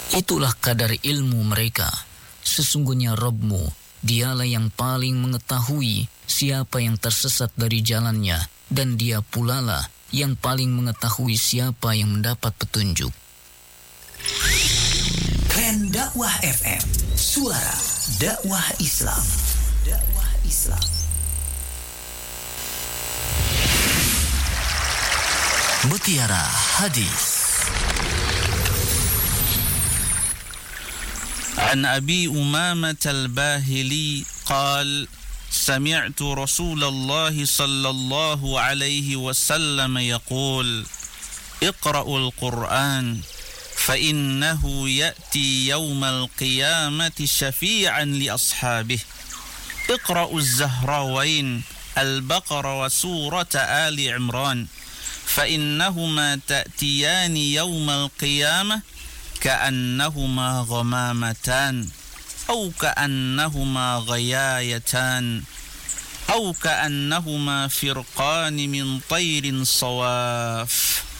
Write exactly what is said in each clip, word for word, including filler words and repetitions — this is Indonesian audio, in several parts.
Itulah kadar ilmu mereka. Sesungguhnya Rabb-Mu, Dialah yang paling mengetahui siapa yang tersesat dari jalannya, dan Dia pula lah yang paling mengetahui siapa yang mendapat petunjuk. Keren Dakwah F M, suara dakwah Islam. Dakwah Islam. Mutiara Hadis. عن أبي أمامة الباهلي قال سمعت رسول الله صلى الله عليه وسلم يقول اقرأوا القرآن فإنه يأتي يوم القيامة شفيعا لأصحابه اقرأوا الزهراوين البقرة وسورة آل عمران فإنهما تأتيان يوم القيامة كأنهما غمامتان أو كأنهما غيايتان أو كأنهما فرقان من طير صواف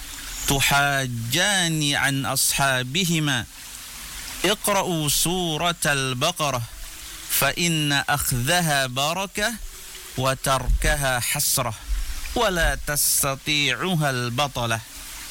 تحاجان عن أصحابهما اقرأوا سورة البقرة فإن أخذها بركة وتركها حسرة ولا تستطيعها البطلة.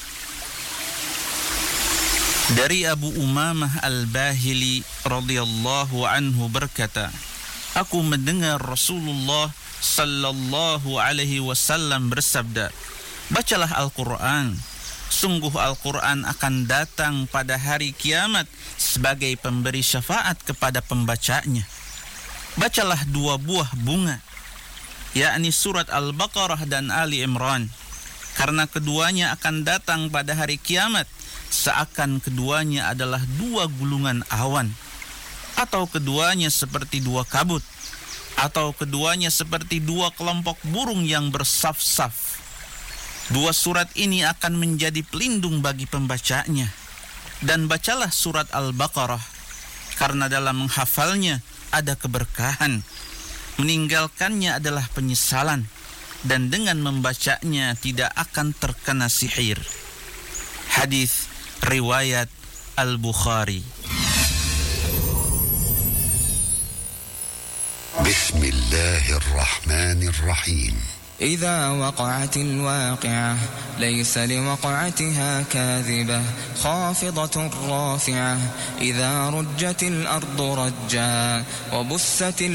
Dari Abu Umamah Al-Bahili radhiyallahu anhu berkata, aku mendengar Rasulullah sallallahu alaihi wasallam bersabda, bacalah Al-Quran, sungguh Al-Quran akan datang pada hari kiamat sebagai pemberi syafaat kepada pembacanya. Bacalah dua buah bunga, yakni surat Al-Baqarah dan Ali Imran, karena keduanya akan datang pada hari kiamat seakan keduanya adalah dua gulungan awan, atau keduanya seperti dua kabut, atau keduanya seperti dua kelompok burung yang bersaf-saf. Dua surat ini akan menjadi pelindung bagi pembacanya. Dan bacalah surat Al-Baqarah, karena dalam menghafalnya ada keberkahan, meninggalkannya adalah penyesalan, dan dengan membacanya tidak akan terkena sihir. Hadis riwayat Al-Bukhari. Bismillahirrahmanirrahim. إذا وقعت الواقعة ليس لوقعتها كاذبة خافضة رافعة إذا رجت الأرض رجا وبست